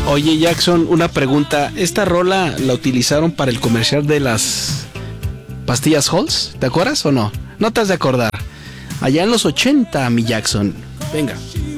Oye, Jackson, una pregunta. ¿Esta rola la utilizaron para el comercial de las pastillas Halls? ¿Te acuerdas o no? No te has de acordar. Allá en los 80, mi Jackson. Venga.